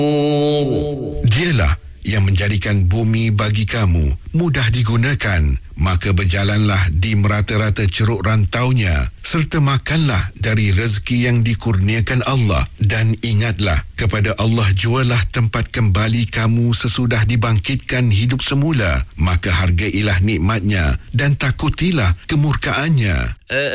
Dialah yang menjadikan bumi bagi kamu mudah digunakan, maka berjalanlah di merata-rata ceruk rantaunya, serta makanlah dari rezeki yang dikurniakan Allah. Dan ingatlah, kepada Allah jualah tempat kembali kamu sesudah dibangkitkan hidup semula, maka hargailah nikmatnya dan takutilah kemurkaannya.